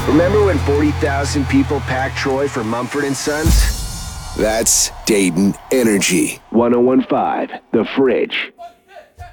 Remember when 40,000 people packed Troy for Mumford & Sons? That's Dayton Energy. 101.5, The Fridge.